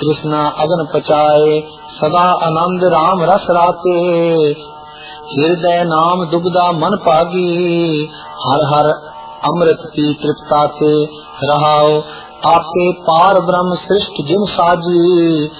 कृष्णा अगन पचाए सदा आनंद राम रस राते। हृदय नाम दुबदा मन पागी हर हर अमृत पी तृप्ताते। रहाओ आपे पार ब्रह्म सृष्ट जिम साजी